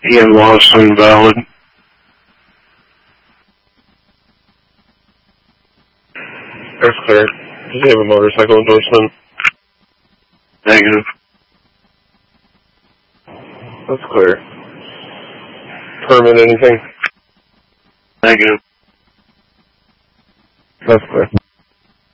Ian Lawson, valid. That's clear. Does he have a motorcycle endorsement? Negative. That's clear. Permit anything? Negative. That's clear.